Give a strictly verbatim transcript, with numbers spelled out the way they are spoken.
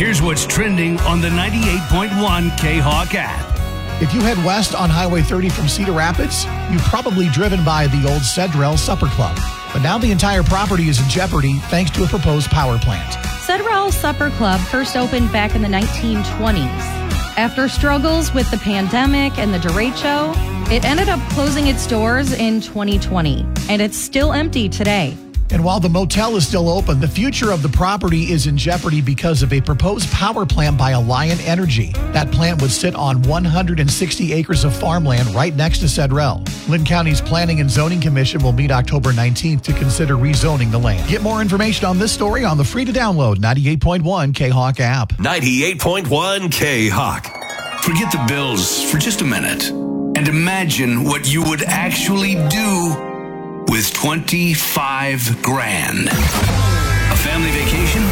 Here's what's trending on the ninety-eight point one K-Hawk app. If you head west on Highway thirty from Cedar Rapids, you've probably driven by the old Cedrell Supper Club. But now the entire property is in jeopardy thanks to a proposed power plant. Cedrell Supper Club first opened back in the nineteen twenties. After struggles with the pandemic and the derecho, it ended up closing its doors in twenty twenty, and it's still empty today. And while the motel is still open, the future of the property is in jeopardy because of a proposed power plant by Alliant Energy. That plant would sit on one hundred sixty acres of farmland right next to Cedrell. Lynn County's Planning and Zoning Commission will meet October nineteenth to consider rezoning the land. Get more information on this story on the free-to-download ninety-eight point one K-Hawk app. ninety-eight point one K-Hawk. Forget the bills for just a minute and imagine what you would actually do with twenty-five grand. A family vacation